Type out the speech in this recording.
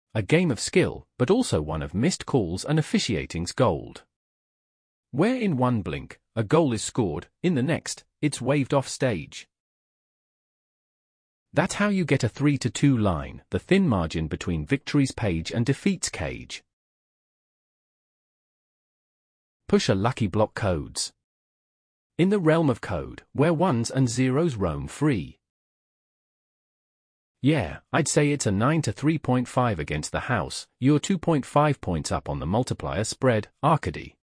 A game of skill, but also one of missed calls and officiating's gold. Where in one blink, a goal is scored, in the next, it's waved off stage. That's how you get a 3-2 line, the thin margin between victory's page and defeat's cage. Push a lucky block codes. In the realm of code, where ones and zeros roam free. Yeah, I'd say it's a 9 to 3.5 against the house, you're 2.5 points up on the multiplier spread, Arcady.